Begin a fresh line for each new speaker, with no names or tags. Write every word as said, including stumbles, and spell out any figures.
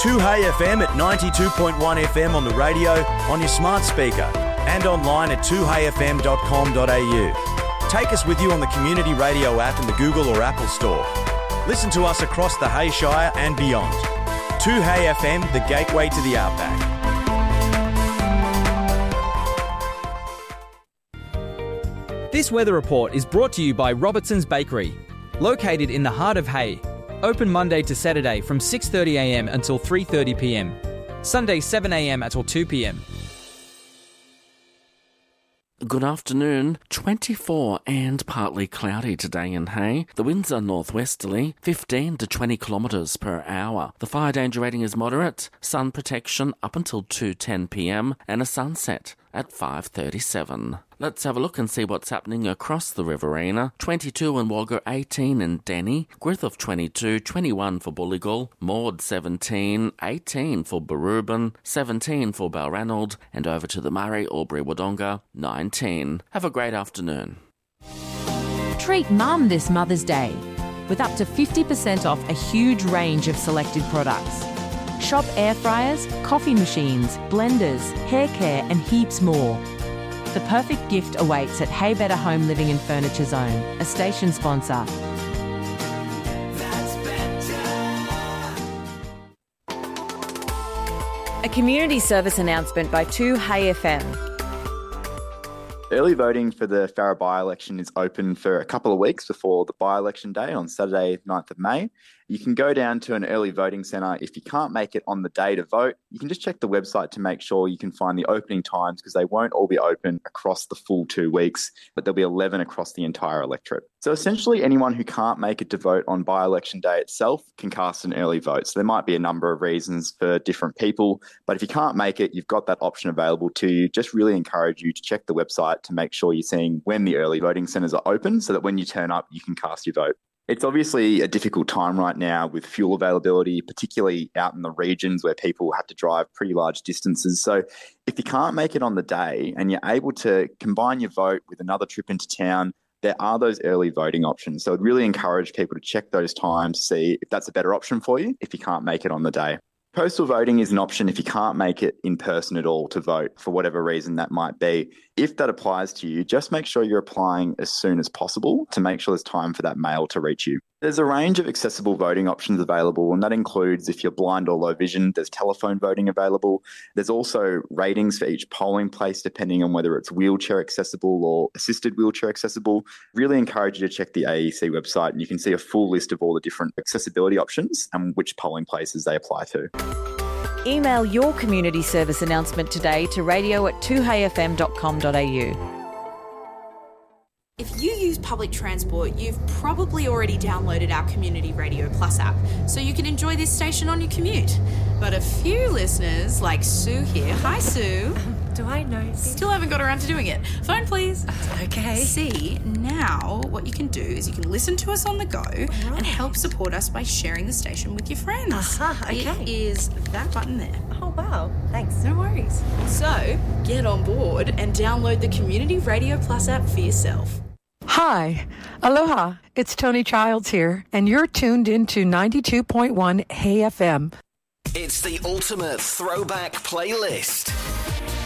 two Hey F M at ninety-two point one F M on the radio, on your smart speaker, and online at two hey f m dot com dot a u. Take us with you on the Community Radio app in the Google or Apple Store. Listen to us across the Hay Shire and beyond. two Hey F M, the gateway to the outback.
This weather report is brought to you by Robertson's Bakery, located in the heart of Hay. Open Monday to Saturday from six thirty a m until three thirty p m. Sunday seven a m until two p m.
Good afternoon. twenty-four and partly cloudy today in Hay. The winds are northwesterly, fifteen to twenty kilometres per hour. The fire danger rating is moderate. Sun protection up until two ten p m and a sunset at five thirty-seven. Let's have a look and see what's happening across the Riverina. twenty-two in Wagga, eighteen in Denny, Griffith twenty-two, twenty-one for Bulligal, Maud seventeen, eighteen for Barubin, seventeen for Balranald, and over to the Murray, Albury Wodonga, nineteen. Have a great afternoon.
Treat Mum this Mother's Day with up to fifty percent off a huge range of selected products. Shop air fryers, coffee machines, blenders, hair care and heaps more. The perfect gift awaits at Hay Better Home Living and Furniture Zone, a station sponsor.
A community service announcement by two Hay F M.
Early voting for the Farrer by-election is open for a couple of weeks before the by-election day on Saturday, ninth of May. You can go down to an early voting centre. If you can't make it on the day to vote, you can just check the website to make sure you can find the opening times, because they won't all be open across the full two weeks, but there'll be eleven across the entire electorate. So essentially anyone who can't make it to vote on by-election day itself can cast an early vote. So there might be a number of reasons for different people, but if you can't make it, you've got that option available to you. Just really encourage you to check the website to make sure you're seeing when the early voting centres are open, so that when you turn up, you can cast your vote. It's obviously a difficult time right now with fuel availability, particularly out in the regions where people have to drive pretty large distances. So if you can't make it on the day and you're able to combine your vote with another trip into town, there are those early voting options. So I'd really encourage people to check those times, see if that's a better option for you if you can't make it on the day. Postal voting is an option if you can't make it in person at all to vote, for whatever reason that might be. If that applies to you, just make sure you're applying as soon as possible to make sure there's time for that mail to reach you. There's a range of accessible voting options available, and that includes, if you're blind or low vision, there's telephone voting available. There's also ratings for each polling place, depending on whether it's wheelchair accessible or assisted wheelchair accessible. Really encourage you to check the A E C website, and you can see a full list of all the different accessibility options and which polling places they apply to.
Email your community service announcement today to radio at two hey f m dot com dot a u.
If you use public transport, you've probably already downloaded our Community Radio Plus app, so you can enjoy this station on your commute. But a few listeners, like Sue here, hi Sue.
Um, do I know?
Still haven't got around to doing it. Phone please.
Okay.
See, now what you can do is you can listen to us on the go right. and help support us by sharing the station with your friends.
Uh-huh, okay.
It is that button there.
Oh, wow. Thanks.
No worries. So, get on board and download the Community Radio Plus app for yourself.
Hi, aloha, it's Tony Childs here, and you're tuned into ninety-two point one Hay F M.
It's the ultimate throwback playlist.